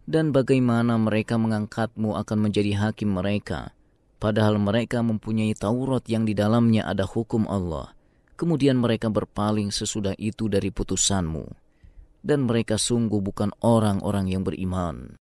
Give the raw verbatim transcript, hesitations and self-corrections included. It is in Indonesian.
Dan bagaimana mereka mengangkatmu akan menjadi hakim mereka, padahal mereka mempunyai Taurat yang di dalamnya ada hukum Allah. Kemudian mereka berpaling sesudah itu dari putusanmu. Dan mereka sungguh bukan orang-orang yang beriman.